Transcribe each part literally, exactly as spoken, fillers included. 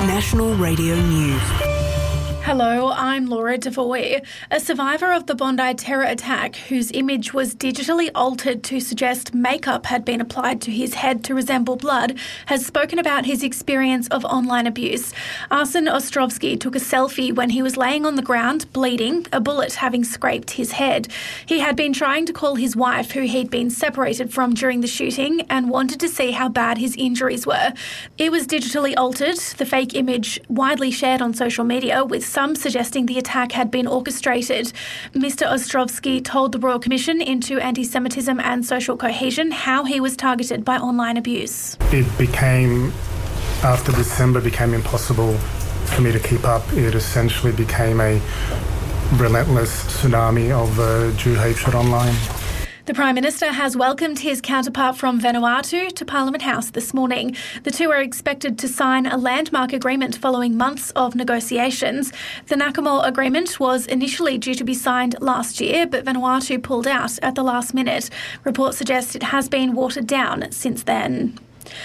National Radio News. Hello, I'm Laura Devoy. A survivor of the Bondi terror attack, whose image was digitally altered to suggest makeup had been applied to his head to resemble blood, has spoken about his experience of online abuse. Arsen Ostrovsky took a selfie when he was laying on the ground, bleeding, a bullet having scraped his head. He had been trying to call his wife, who he'd been separated from during the shooting, and wanted to see how bad his injuries were. It was digitally altered, the fake image widely shared on social media, with some suggesting the attack had been orchestrated. Mister Ostrovsky told the Royal Commission into Anti-Semitism and Social Cohesion how he was targeted by online abuse. It became, after December, became impossible for me to keep up. It essentially became a relentless tsunami of uh, Jew hatred online. The Prime Minister has welcomed his counterpart from Vanuatu to Parliament House this morning. The two are expected to sign a landmark agreement following months of negotiations. The Nakamore Agreement was initially due to be signed last year, but Vanuatu pulled out at the last minute. Reports suggest it has been watered down since then.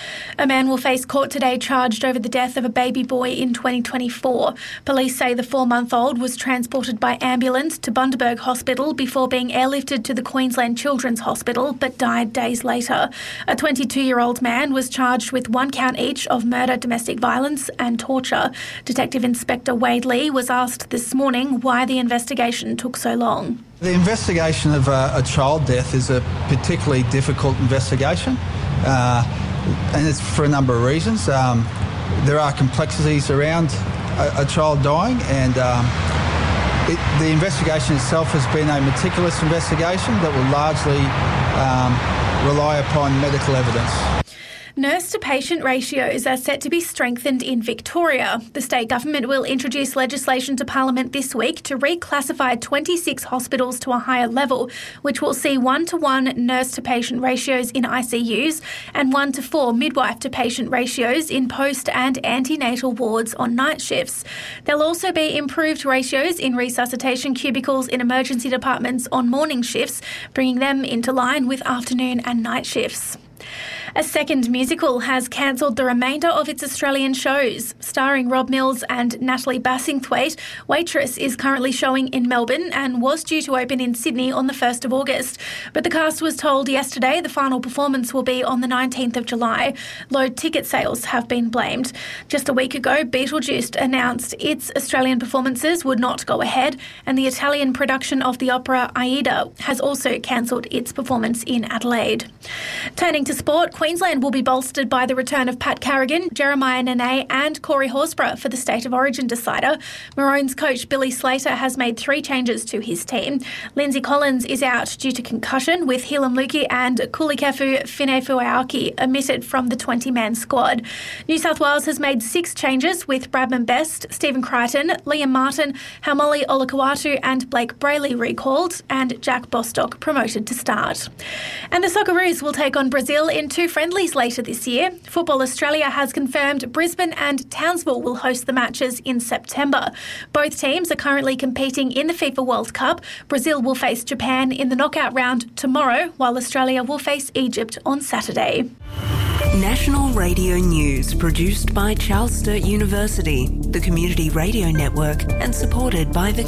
A man will face court today charged over the death of a baby boy in twenty twenty-four. Police say the four-month-old was transported by ambulance to Bundaberg Hospital before being airlifted to the Queensland Children's Hospital, but died days later. A twenty-two-year-old man was charged with one count each of murder, domestic violence and torture. Detective Inspector Wade Lee was asked this morning why the investigation took so long. The investigation of a, a child death is a particularly difficult investigation. Uh, And it's for a number of reasons. Um, there are complexities around a, a child dying, and um, it, the investigation itself has been a meticulous investigation that will largely um, rely upon medical evidence. Nurse-to-patient ratios are set to be strengthened in Victoria. The state government will introduce legislation to Parliament this week to reclassify twenty-six hospitals to a higher level, which will see one-to-one nurse-to-patient ratios in I C Us and one-to-four midwife-to-patient ratios in post- and antenatal wards on night shifts. There'll also be improved ratios in resuscitation cubicles in emergency departments on morning shifts, bringing them into line with afternoon and night shifts. A second musical has cancelled the remainder of its Australian shows. Starring Rob Mills and Natalie Bassingthwaite, Waitress is currently showing in Melbourne and was due to open in Sydney on the first of August. But the cast was told yesterday the final performance will be on the nineteenth of July. Low ticket sales have been blamed. Just a week ago, Beetlejuice announced its Australian performances would not go ahead, and the Italian production of the opera Aida has also cancelled its performance in Adelaide. Turning to sport, Queensland will be bolstered by the return of Pat Carrigan, Jeremiah Nene and Corey Horsburgh for the State of Origin decider. Maroons coach Billy Slater has made three changes to his team. Lindsay Collins is out due to concussion, with Hilam Luki and Kulikefu Finefuaoki omitted from the twenty-man squad. New South Wales has made six changes, with Bradman Best, Stephen Crichton, Liam Martin, Haumole Olakau'atu and Blake Brayley recalled, and Jack Bostock promoted to start. And the Socceroos will take on Brazil in two friendlies later this year. Football Australia has confirmed Brisbane and Townsville will host the matches in September. Both teams are currently competing in the FIFA World Cup. Brazil will face Japan in the knockout round tomorrow, while Australia will face Egypt on Saturday. National Radio News, produced by Charles Sturt University, the Community Radio Network, and supported by the